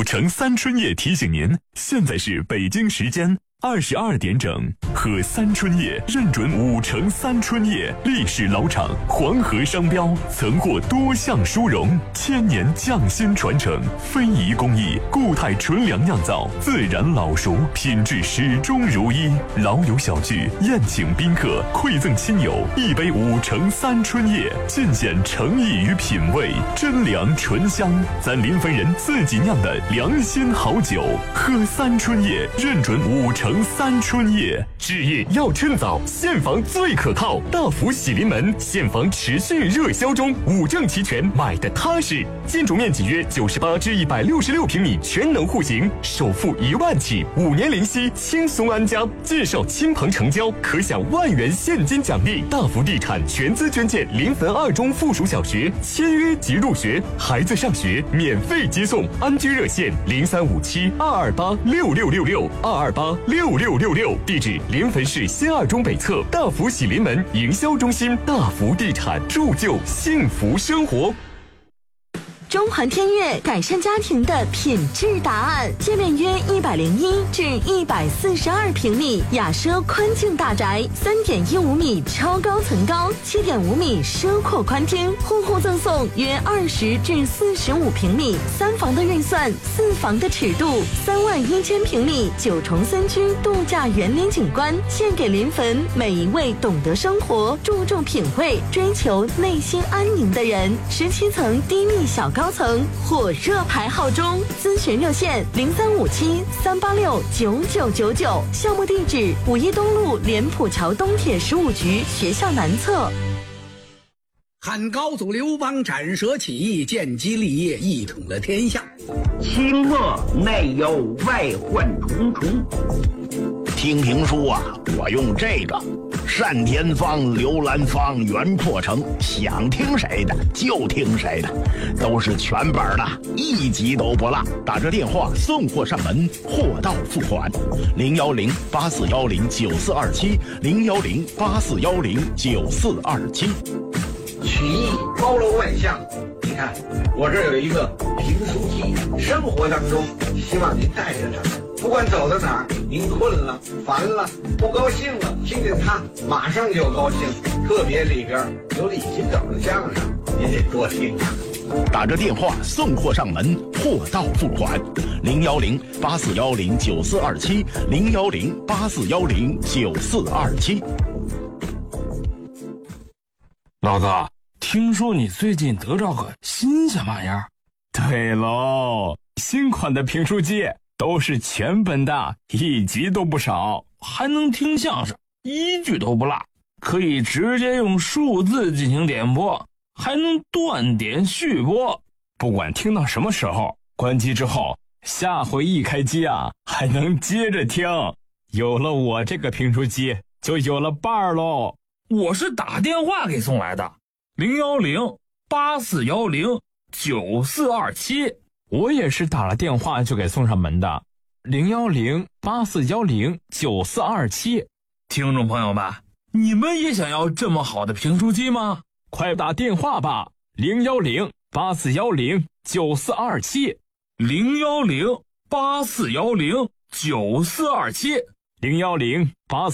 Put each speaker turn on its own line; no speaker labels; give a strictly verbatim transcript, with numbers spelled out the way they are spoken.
城三春夜提醒您，现在是北京时间二十二点整，和三春夜认准五城三春夜历史老厂黄河商标，曾获多项殊荣，千年匠心传承，非遗工艺，固态纯粮酿造，自然老熟，品质始终如一。老友小聚，宴请宾客，馈赠亲友，一杯五城三春夜，尽显诚意与品味，真粮醇香，咱临汾人自己酿的良心好酒，喝三春夜，认准五城三春夜。
置业要趁早，现房最可靠，大福喜临门，现房持续热销中，五证齐全，买的踏实。建筑面积约九十八至一百六十六平米，全能户型，首付一万起，五年零息，轻松安家。介绍亲朋成交，可享万元现金奖励。大福地产全资捐建临汾二中附属小学，签约即入学，孩子上学免费接送。安居热线零三五七二二八六六六六二二八六六六六，地址临汾市新二中北侧大福喜临门营销中心。大福地产，铸就幸福生活。
中环天悦改善家庭的品质答案，界面约一百零一至一百四十二平米，雅奢宽净大宅，三点一五米超高层高，七点五米奢阔宽厅，户户赠送约二十至四十五平米，三房的预算，四房的尺度，三万一千平米九重森区度假园林景观，献给临汾每一位懂得生活、注重品味、追求内心安宁的人。十七层低密小高层火热排号中，咨询热线零三五七三八六九九九九，项目地址五一东路莲浦桥东铁十五局学校南侧。
汉高祖刘邦斩蛇起义，建基立业，一统了天下。
清末内忧外患重重。
听评书啊，我用这个单田芳、刘兰芳、袁阔成，想听谁的就听谁的，都是全本的，一集都不落。打着电话送货上门，货到付款。零幺零八四幺零九四二七，零幺零八四幺零九四二七。
曲艺包罗万象，你看我这有一个评书机，生活当中希望您带着它。不管走到哪儿，您困了、烦了、不高兴了，听见它马上就高兴。特别里边有李金斗的相声，您得多听啊。
打着电话送货上门，货到付款。零幺零八四幺零九四二七，零幺零八四幺零九四二七。
老子听说你最近得着个新鲜玩意儿？
对喽，新款的评书机。都是全本的，一集都不少，
还能听相声，一句都不落，可以直接用数字进行点播，还能断点续播。
不管听到什么时候，关机之后，下回一开机啊，还能接着听。有了我这个评书机，就有了伴儿喽。
我是打电话给送来的，零幺零八四幺零九四二七。
我也是打了电话就给送上门的，零幺零八四幺零九四二七。
听众朋友们，你们也想要这么好的评书机吗？
快打电话吧，零幺零八四幺零九四二七，
零幺零八四幺零九四二七，
零幺零八。